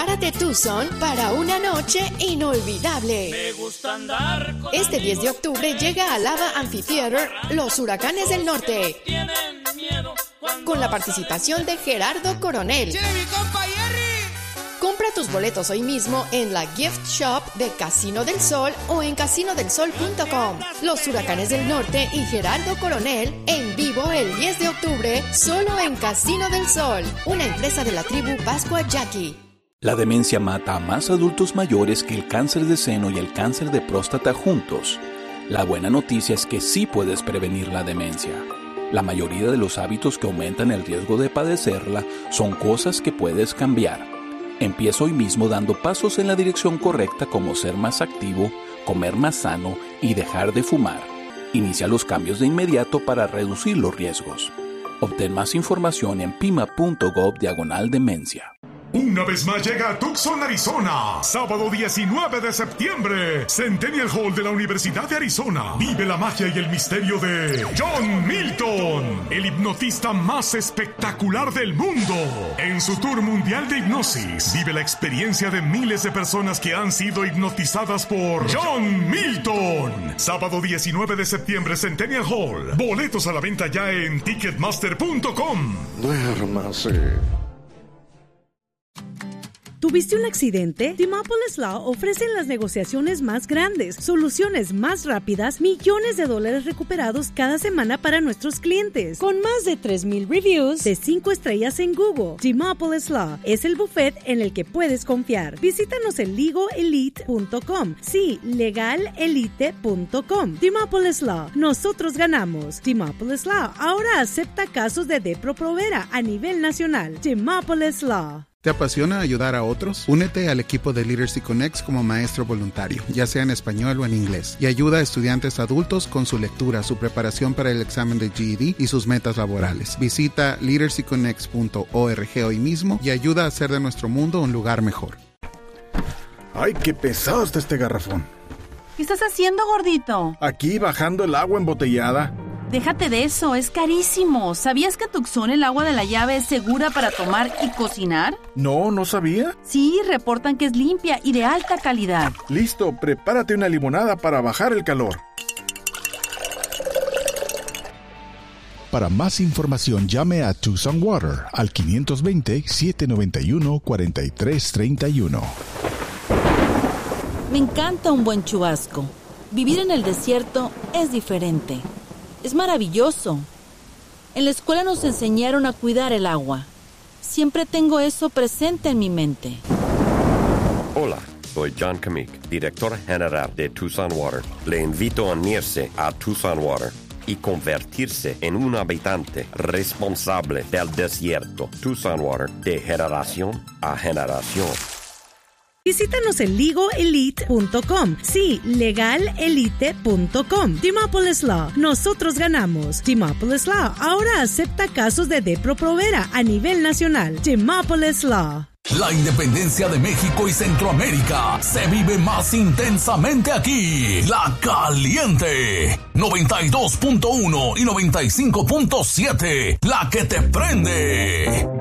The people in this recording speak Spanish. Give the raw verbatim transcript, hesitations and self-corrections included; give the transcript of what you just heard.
Prepárate Tucson para una noche inolvidable. Me gusta andar con Este diez de octubre llega a Lava Amphitheater Los Huracanes del Norte, con la participación de Gerardo Coronel. Compra tus boletos hoy mismo en la Gift Shop de Casino del Sol o en casino del sol punto com. Los Huracanes del Norte y Gerardo Coronel en vivo el diez de octubre solo en Casino del Sol, una empresa de la tribu Pascua Yaqui. La demencia mata a más adultos mayores que el cáncer de seno y el cáncer de próstata juntos. La buena noticia es que sí puedes prevenir la demencia. La mayoría de los hábitos que aumentan el riesgo de padecerla son cosas que puedes cambiar. Empieza hoy mismo dando pasos en la dirección correcta, como ser más activo, comer más sano y dejar de fumar. Inicia los cambios de inmediato para reducir los riesgos. Obtén más información en pima.gov diagonal demencia. Una vez más llega a Tucson, Arizona. Sábado diecinueve de septiembre. Centennial Hall de la Universidad de Arizona. Vive la magia y el misterio de John Milton, el hipnotista más espectacular del mundo. En su tour mundial de hipnosis, vive la experiencia de miles de personas que han sido hipnotizadas por John Milton. Sábado diecinueve de septiembre, Centennial Hall. Boletos a la venta ya en ticketmaster punto com. Duérmase. ¿Tuviste un accidente? Timopolis Law ofrecen las negociaciones más grandes, soluciones más rápidas, millones de dólares recuperados cada semana para nuestros clientes. Con más de tres mil reviews de cinco estrellas en Google, Timopolis Law es el buffet en el que puedes confiar. Visítanos en legal elite punto com. Sí, legal elite punto com. Timopolis Law. Nosotros ganamos. Timopolis Law ahora acepta casos de Depro Provera a nivel nacional. Timopolis Law. ¿Te apasiona ayudar a otros? Únete al equipo de Literacy Connects como maestro voluntario, ya sea en español o en inglés, y ayuda a estudiantes adultos con su lectura, su preparación para el examen de G E D y sus metas laborales. Visita literacy connects punto org hoy mismo y ayuda a hacer de nuestro mundo un lugar mejor. ¡Ay, qué pesado está este garrafón! ¿Qué estás haciendo, gordito? Aquí bajando el agua embotellada. Déjate de eso, es carísimo. ¿Sabías que en Tucson el agua de la llave es segura para tomar y cocinar? No, ¿no sabía? Sí, reportan que es limpia y de alta calidad. Listo, prepárate una limonada para bajar el calor. Para más información, llame a Tucson Water al quinientos veinte, setecientos noventa y uno, cuarenta y tres treinta y uno. Me encanta un buen chubasco. Vivir en el desierto es diferente. Es maravilloso. En la escuela nos enseñaron a cuidar el agua. Siempre tengo eso presente en mi mente. Hola, soy John Kamik, director general de Tucson Water. Le invito a unirse a Tucson Water y convertirse en un habitante responsable del desierto. Tucson Water, de generación a generación. Visítanos en legal elite punto com. Sí, legal elite punto com. Timopolis Law. Nosotros ganamos. Timopolis Law ahora acepta casos de Depro Provera a nivel nacional. Timopolis Law. La independencia de México y Centroamérica se vive más intensamente aquí. La Caliente noventa y dos punto uno y noventa y cinco punto siete. La que te prende.